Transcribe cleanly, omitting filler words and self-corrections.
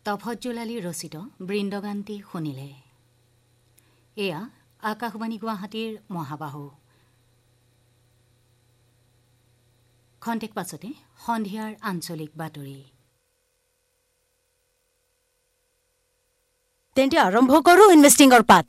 তফজ্জলালী ৰচিত বৃন্দগানটি শুনিলে। এয়া আকাশবাণী গুৱাহাটীৰ মহাবাহু। খন্তেক পাছতে সন্ধিয়াৰ আঞ্চলিক বাতৰি। তেন্তে আৰম্ভ কৰোঁ ইনভেষ্টিঙৰ পাঠ।